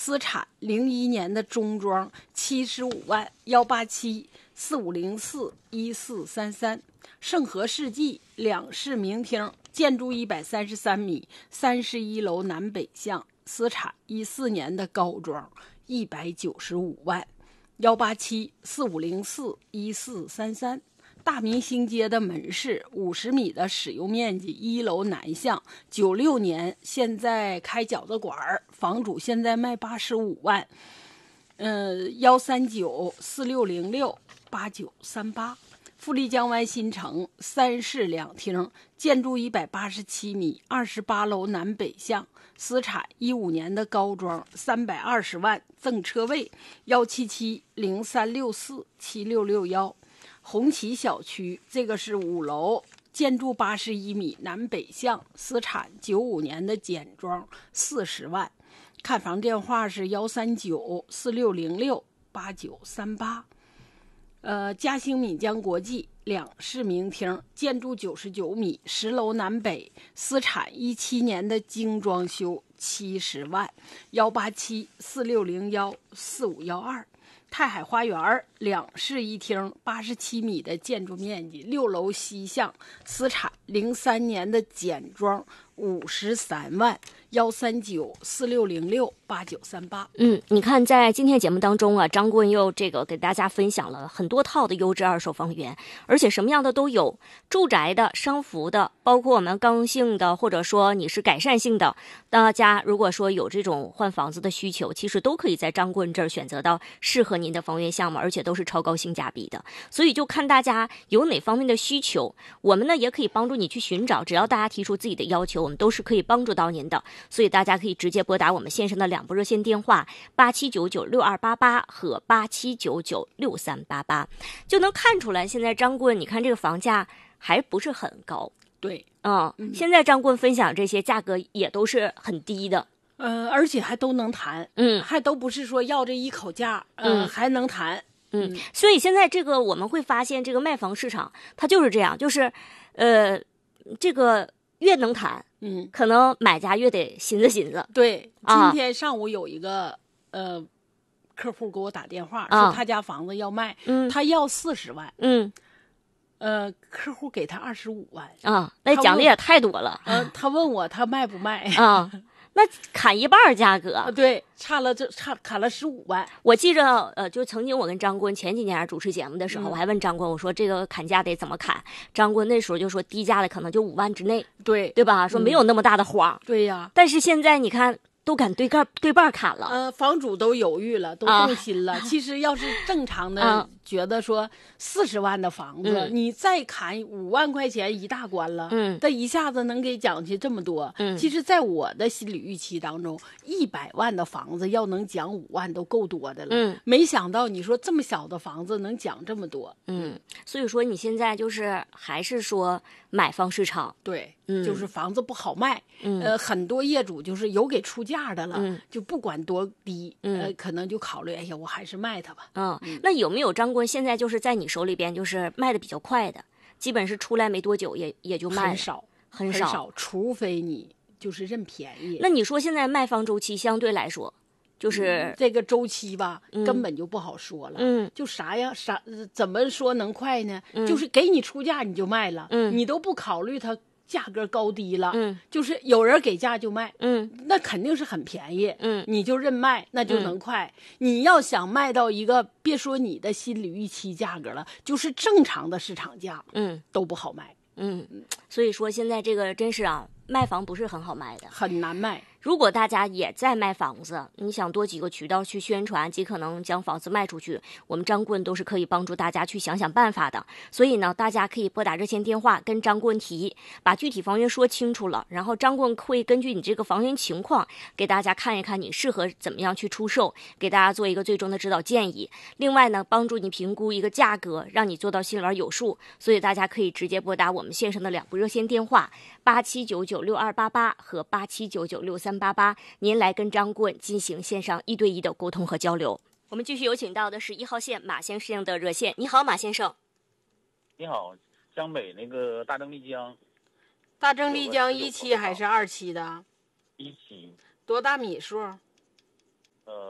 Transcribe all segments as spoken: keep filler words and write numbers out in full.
私产零一年的中装七十五万，幺八七四五零四一四三三。盛和世纪两室名厅，建筑一百三十三米，三十一楼南北向，私产一四年的高装一百九十五万，幺八七四五零四一四三三。大明星街的门市，五十米的使用面积，一楼南向，九六年，现在开饺子馆，房主现在卖八十五万，嗯，幺三九四六零六八九三八。富丽江湾新城三室两厅，建筑一百八十七米，二十八楼南北向，私产一五年的高装三百二十万，赠车位，幺七七零三六四七六六幺。红旗小区，这个是五楼，建筑八十一米，南北向，私产九五年的简装四十万。看房电话是幺三九四六零六八九三八。呃，嘉兴闽江国际两室名厅，建筑九十九米，十楼南北，私产一七年的精装修七十万，幺八七四六零幺四五幺二。泰海花园两室一厅，八十七米的建筑面积，六楼西向，私产零三年的简装五十三万，幺三九四六零六八九三八。 嗯，你看在今天节目当中啊，张棍又这个给大家分享了很多套的优质二手房源，而且什么样的都有，住宅的、商服的，包括我们刚性的，或者说你是改善性的，大家如果说有这种换房子的需求，其实都可以在张棍这儿选择到适合您的房源项目，而且都是超高性价比的。所以就看大家有哪方面的需求，我们呢也可以帮助你去寻找，只要大家提出自己的要求，我们都是可以帮助到您的。所以大家可以直接拨打我们线上的两部热线电话八七九九六二八八和八七九九六三八八，就能看出来现在张棍你看这个房价还不是很高。 对， 嗯，嗯现在张棍分享这些价格也都是很低的。 呃，而且还都能谈， 嗯， 还都不是说要这一口价，呃、嗯，还能谈， 嗯，所以现在这个我们会发现，这个卖房市场它就是这样，就是，呃，这个越能谈， 嗯， 可能买家越得寻思寻思。 对， 啊、 今天上午有一个呃客户给我打电话， 啊、 说他家房子要卖， 嗯， 他要四十万， 嗯。 呃，客户给他二十五万啊，那奖励也太多了。 呃，他问我他卖不卖啊？那砍一半价格， 啊、对，差了这差砍了十五万。 我记着，呃，就曾经我跟张棍前几年主持节目的时候， 嗯、 我还问张棍，我说这个砍价得怎么砍？张棍那时候就说低价的可能就五万之内， 对对吧？说没有那么大的花。 嗯、对呀， 但是现在你看。都敢对盖对半砍了， 呃，房主都犹豫了，都动心了。啊、其实要是正常的，觉得说四十万的房子， 嗯、 你再砍五万块钱一大关了， 嗯， 这一下子能给奖去这么多。 嗯， 其实，在我的心理预期当中，一百万的房子要能奖五万都够多的了。 嗯， 没想到你说这么小的房子能奖这么多。 嗯，所以说你现在就是还是说买方市场， 对， 嗯， 就是房子不好卖， 嗯， 呃，很多业主就是有给出价的了， 嗯， 就不管多低， 嗯， 呃，可能就考虑，哎呀，我还是卖它吧。 嗯，嗯那有没有张棍现在就是在你手里边就是卖的比较快的，基本是出来没多久也也就卖了， 很少很少，很少，除非你就是认便宜。 那你说现在卖方周期相对来说？就是、 嗯、这个周期吧、 嗯， 根本就不好说了。 嗯， 就啥呀啥，怎么说能快呢？ 嗯、 就是给你出价你就卖了， 嗯， 你都不考虑它价格高低了， 嗯， 就是有人给价就卖， 嗯， 那肯定是很便宜， 嗯， 你就认卖，那就能快。嗯、你要想卖到一个，别说你的心理预期价格了，就是正常的市场价， 嗯， 都不好卖， 嗯，所以说现在这个真是啊，卖房不是很好卖的， 很难卖。 如果大家也在卖房子，你想多几个渠道去宣传，尽可能将房子卖出去，我们张棍都是可以帮助大家去想想办法的。所以呢，大家可以拨打热线电话跟张棍提，把具体房源说清楚了，然后张棍会根据你这个房源情况，给大家看一看你适合怎么样去出售，给大家做一个最终的指导建议。另外呢，帮助你评估一个价格，让你做到心里边有数。所以大家可以直接拨打我们线上的两部热线电话八七九九六二八八和八七九九六三八八，您来跟张棍进行线上一对一的沟通和交流。我们继续有请到的是一号线马先生的热线。你好，马先生。 你好，江北那个大正丽江。 大正丽江一期还是二期的？ 一期。 多大米数？ 呃，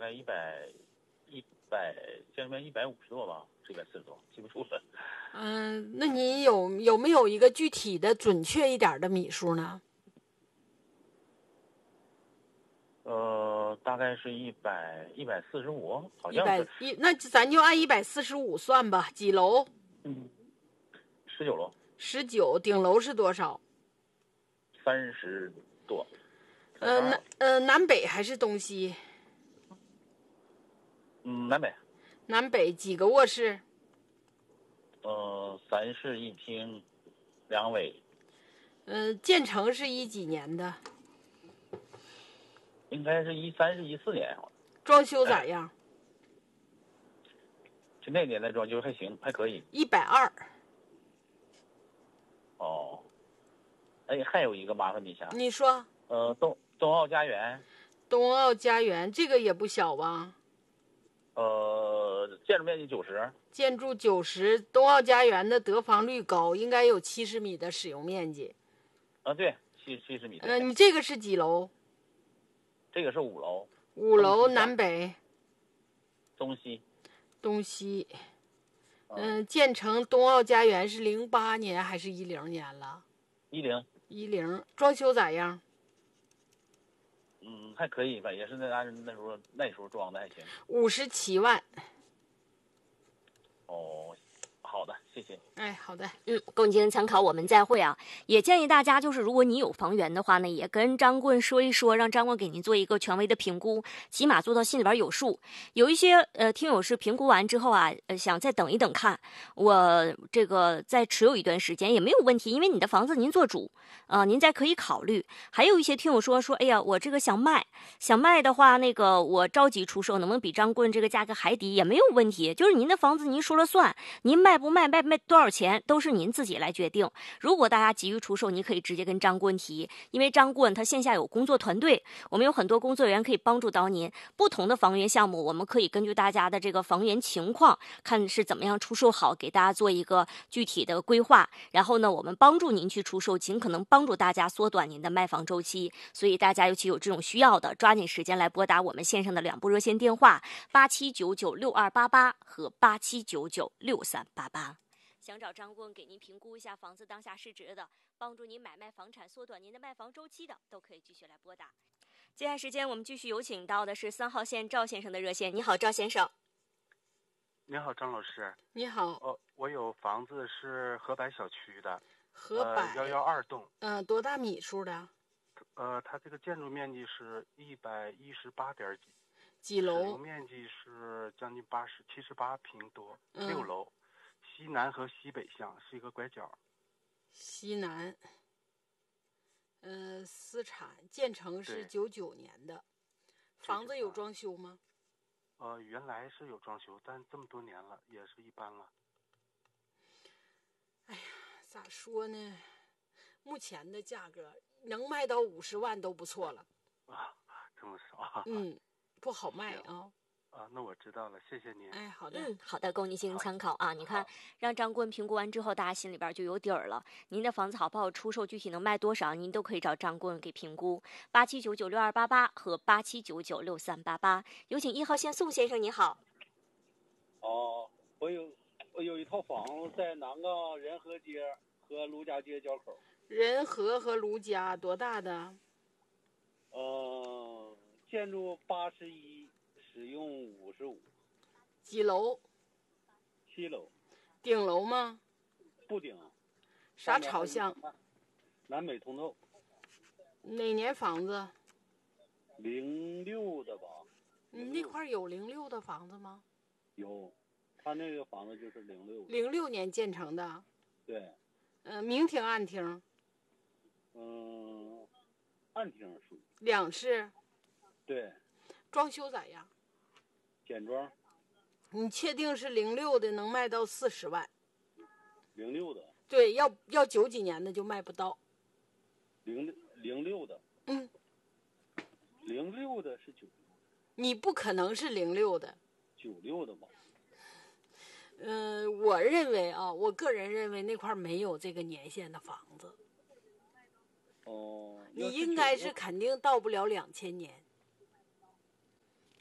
概一百一百建筑面一百五十多吧，一百四十多，记不住了。 嗯，那你有有没有一个具体的、准确一点的米数呢？ 呃，大概是一百一百四十五，好一百像是。 一，那咱就按一百四十五算吧。几楼？ 嗯，十九楼， 十九。顶楼是多少？ 三十多。 呃，南呃南北还是东西？ 嗯，南北。 南北几个卧室？ 呃，三室一厅，两卫。 呃，建成是一几年的？ 应该是一三是一四年， 装修咋样？ 就那年的装修还行，还可以。 一百二。 哦，哎，还有一个麻烦你一下。 你说。 呃，东东奥家园。 东奥家园这个也不小吧？ 呃，建筑面积九十。 建筑九十，东奥家园的得房率高，应该有七十米的使用面积。 啊，对，七七十米。 呃，你这个是几楼？ 这个是五楼。 五楼南北。 东西。 东西。嗯、呃，建成东奥家园是零八年还是一零年了？ 一零。 一零。装修咋样？ 嗯，还可以吧，也是那按那时候那时候装的还行。 五十七万。 哦，好的，谢谢。 哎，好的， 嗯，供您参考，我们再会啊。也建议大家，就是如果你有房源的话呢，也跟张棍说一说，让张棍给您做一个权威的评估，起码做到心里边有数。有一些呃听友是评估完之后啊，呃想再等一等看，我这个再持有一段时间也没有问题，因为你的房子您做主啊、呃，您再可以考虑。还有一些听友说说，哎呀，我这个想卖，想卖的话，那个我着急出售，能不能比张棍这个价格还低？也没有问题，就是您的房子您说了算，您卖不卖，卖卖多少钱都是您自己来决定。如果大家急于出售，你可以直接跟张棍提，因为张棍他线下有工作团队，我们有很多工作人员可以帮助到您。不同的房源项目，我们可以根据大家的这个房源情况，看是怎么样出售好，给大家做一个具体的规划。然后呢，我们帮助您去出售，尽可能帮助大家缩短您的卖房周期。所以大家尤其有这种需要的，抓紧时间来拨打我们线上的两部热线电话八七九九六二八八和八七九九六三八八。想找张棍给您评估一下房子当下市值的，帮助您买卖房产，缩短您的卖房周期的，都可以继续来拨打。接下来时间我们继续有请到的是三号线赵先生的热线。你好，赵先生。 你好，张老师。 你好。 哦，我有房子是河北小区的， 河北幺幺二栋。 嗯、呃，多大米数的？ 呃，它这个建筑面积是一百一十八点几。 几楼？ 使用面积是将近八十七十八平多， 嗯、 六楼。西南和西北向，是一个拐角。 西南，呃，私产，建成是九九年的，房子有装修吗？ 呃，原来是有装修，但这么多年了，也是一般了。 哎呀，咋说呢？目前的价格能卖到五十万都不错了。 啊，这么少？ 嗯，不好卖啊。 啊，那我知道了，谢谢您。 哎，好的， 嗯，好的，供您进行参考啊。你看，让张棍评估完之后，大家心里边就有底儿了。您的房子好不好出售，具体能卖多少，您都可以找张棍给评估。八七九九六二八八和八七九九六三八八。有请一号线宋先生，你好。 哦，我有我有一套房子在南岗仁和街和卢家街交口。 仁和和卢家多大的？ 呃，建筑八十一。使用五十五。 几楼？ 七楼。 顶楼吗？ 不顶。 啥朝向？ 南北通透。 哪年房子？ 零六的吧。 你那块有零六的房子吗？ 有，他那个房子就是零六。 零六年建成的。 对。 呃，明厅暗厅？ 嗯，暗厅属于。 两室。 对。 装修咋样？ 简装。 你确定是零六的能卖到四十万？ 零六的。 对，要要九几年的就卖不到。 零零六的。 嗯。 零六的是九。 你不可能是零六的。 九六的吧？ 嗯、呃，我认为啊，我个人认为那块没有这个年限的房子。 哦。 你应该是肯定到不了两千年。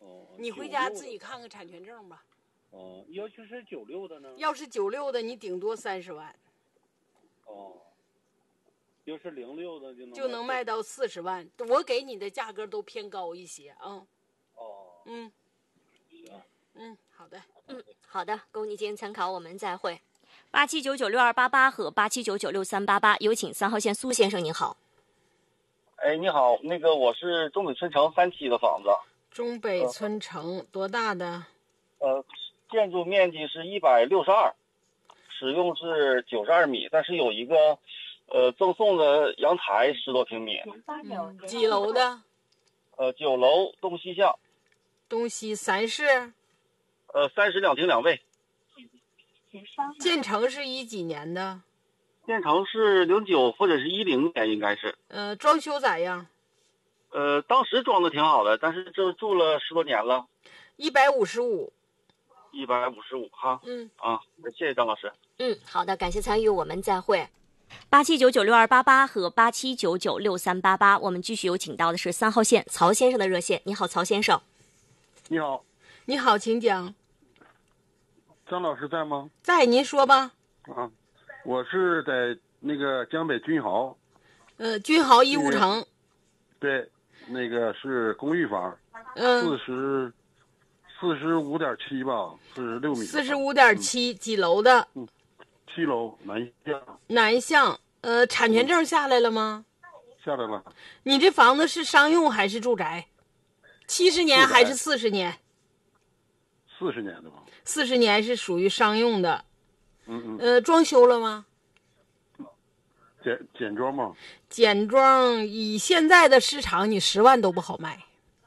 哦， 你回家自己看看产权证吧。 哦，要就是九六的呢？ 要是九六的，你顶多三十万。 哦，要是零六的就能就能卖到四十万。我给你的价格都偏高一些啊。嗯、 哦， 嗯， 行， 嗯，好的， 嗯，好的，供你进行参考，我们再会。八七九九六二八八和八七九九六三八八，有请三号线苏先生，您好。 哎，你好，那个我是中北村城三期的房子， 中北村城多大的？ 呃，建筑面积是一百六十二，使用是九十二米，但是有一个呃赠送的阳台十多平米。 嗯，几楼的？ 呃，九楼东西向。 东西三室。 呃，三室两厅两卫。 建成是一几年的？ 建成是零九或者是一零年，应该是。 呃，装修咋样？ 呃，当时装的挺好的，但是这住了十多年了。 一百五十五。 一百五十五哈。 嗯啊，谢谢张老师。 嗯，好的，感谢参与，我们再会。八七九九六二八八和八七九九六三八八，我们继续有请到的是三号线曹先生的热线。你好，曹先生。 你好。 你好，请讲。 张老师在吗？ 在，您说吧。 啊，我是在那个江北君豪。 呃，君豪一物城。 对，那个是公寓房。 嗯。 四十，四十五点七吧，四十六米。 四十五点七，几楼的？ 嗯，七楼南向。 南向，呃，产权证下来了吗？ 下来了。 你这房子是商用还是住宅？七十年还是四十年？ 四十年的吧。 四十年是属于商用的。 嗯嗯。 呃，装修了吗？ 简简装吗？ 简装，以现在的市场，你十万都不好卖。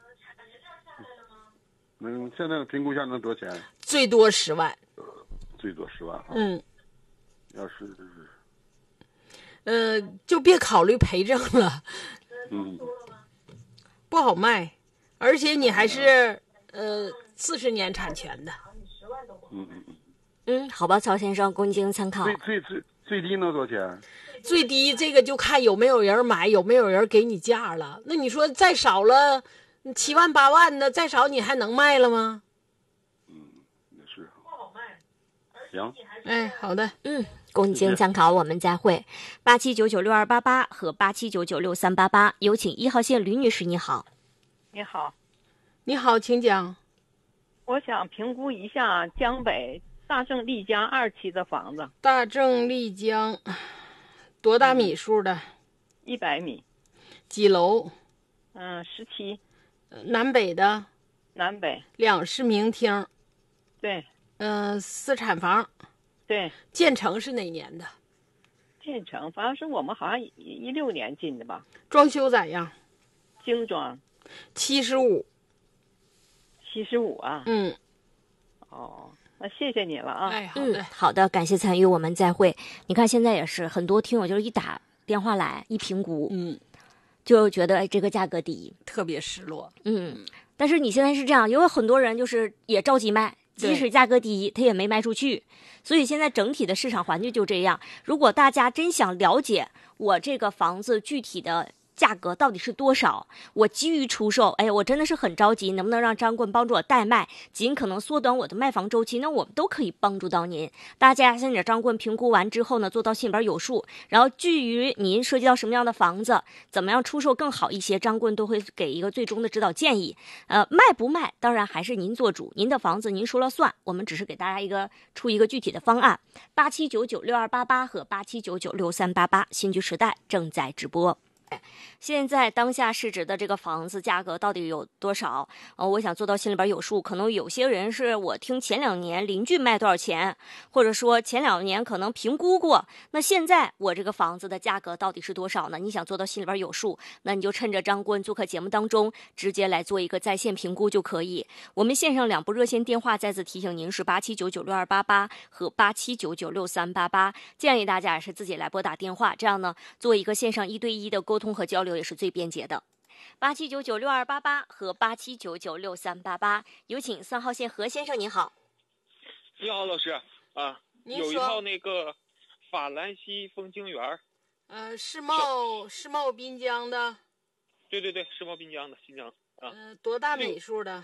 能现在评估一下能多少钱？ 最多十万。 最多十万。 嗯。 要是。 呃，就别考虑赔证了。 嗯。 不好卖，而且你还是呃四十年产权的。 嗯嗯嗯。 嗯，好吧，曹先生，供你进行参考。 最最最最低能多少钱？ 最低这个就看有没有人买，有没有人给你价了。那你说再少了七万八万的，再少你还能卖了吗？ 嗯，也是。不好卖。行。 哎，好的。 嗯，供你进行参考，我们再会。八七九九六二八八和八七九九六三八八，有请一号线吕女士，你好。 你好。 你好，请讲。 我想评估一下江北大正丽江二期的房子。 大正丽江，多大米数的？ 一百米。 几楼？ 嗯，十七。 南北的？ 南北。 两室明厅。 对。 嗯、呃，私产房。 对。 建成是哪年的？ 建成，反正是我们好像一六年进的吧。 装修咋样？ 精装。 七十五。 七十五啊。 嗯。 哦，那谢谢你了啊。 哎，好的、 嗯，好的，感谢参与，我们再会。你看现在也是很多听友就是一打电话来一评估， 嗯， 就觉得哎这个价格低， 特别失落。 嗯，但是你现在是这样，因为很多人就是也着急卖，即使价格低，他也没卖出去，所以现在整体的市场环境就这样。如果大家真想了解我这个房子具体的价格到底是多少，我急于出售，哎，我真的是很着急，能不能让张棍帮助我代卖，尽可能缩短我的卖房周期，那我们都可以帮助到您。大家先给张棍评估完之后呢，做到心里边有数，然后至于您涉及到什么样的房子，怎么样出售更好一些，张棍都会给一个最终的指导建议。呃，卖不卖当然还是您做主，您的房子您说了算，我们只是给大家一个出一个具体的方案。八七九九六二八八和八七九九六三八八，新居时代正在直播。现在当下市值的这个房子价格到底有多少？呃，我想做到心里边有数。可能有些人是我听前两年邻居卖多少钱，或者说前两年可能评估过，那现在我这个房子的价格到底是多少呢？你想做到心里边有数，那你就趁着张棍做客节目当中，直接来做一个在线评估就可以。我们线上两部热线电话再次提醒您是八七九九六二八八和八七九九六三八八，建议大家也是自己来拨打电话，这样呢做一个线上一对一的沟通和交流也是最便捷的。八七九九六二八八和八七九九六三八八，有请三号线何先生，您好。 你好，老师啊，有一套那个法兰西风景园， 呃，世贸世贸滨江的。 对对对，世贸滨江的新疆啊。 呃，多大米数的？